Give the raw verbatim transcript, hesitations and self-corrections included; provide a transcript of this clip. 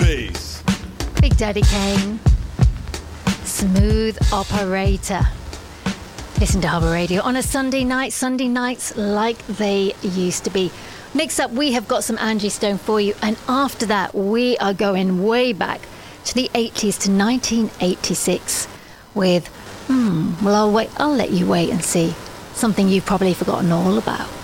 bass. Big Daddy Kane. Smooth Operator. Listen to Harbour Radio on a Sunday night. Sunday nights like they used to be. Next up, we have got some Angie Stone for you. And after that, we are going way back to the eighties, to nineteen eighty-six with, hmm, well, I'll wait. I'll let you wait and see. Something you've probably forgotten all about.